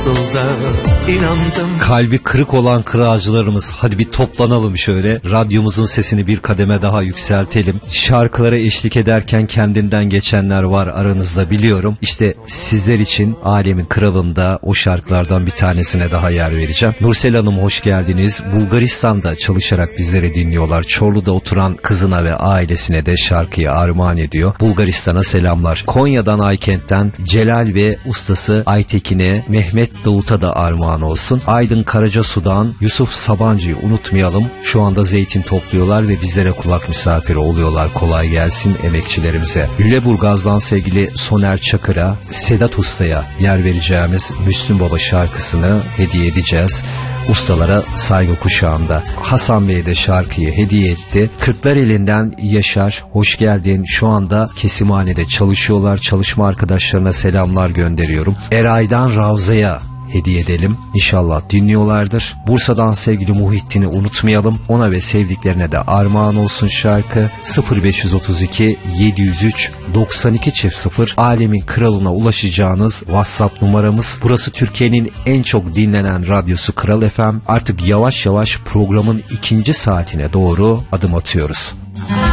Kalbi kırık olan kıracılarımız, hadi bir toplanalım şöyle. Radyomuzun sesini bir kademe daha yükseltelim. Şarkılara eşlik ederken kendinden geçenler var aranızda, biliyorum. İşte sizler için Alemin Kralı'nda o şarkılardan bir tanesine daha yer vereceğim. Nursel Hanım, hoş geldiniz. Bulgaristan'da çalışarak bizleri dinliyorlar. Çorlu'da oturan kızına ve ailesine de şarkıyı armağan ediyor. Bulgaristan'a selamlar. Konya'dan, Aykent'ten Celal ve ustası Aytekin'e, Mehmet Davut'a da armağan olsun. Aydın Karacasu'dan Yusuf Sabancı'yı unutmayalım. Şu anda zeytin topluyorlar ve bizlere kulak misafiri oluyorlar. Kolay gelsin emekçilerimize. Lüleburgaz'dan sevgili Soner Çakır'a, Sedat Usta'ya yer vereceğimiz Müslüm Baba şarkısını hediye edeceğiz. Ustalara saygı kuşağında. Hasan Bey de şarkıyı hediye etti. Kırklareli'nden Yaşar, hoş geldin. Şu anda kesimhanede çalışıyorlar. Çalışma arkadaşlarına selamlar gönderiyorum. Eray'dan Ravza'ya hediye edelim. İnşallah dinliyorlardır. Bursa'dan sevgili Muhittin'i unutmayalım. Ona ve sevdiklerine de armağan olsun şarkı. 0532 703 9200 Alemin Kralı'na ulaşacağınız WhatsApp numaramız. Burası Türkiye'nin en çok dinlenen radyosu Kral FM. Artık yavaş yavaş programın 2. saatine doğru adım atıyoruz.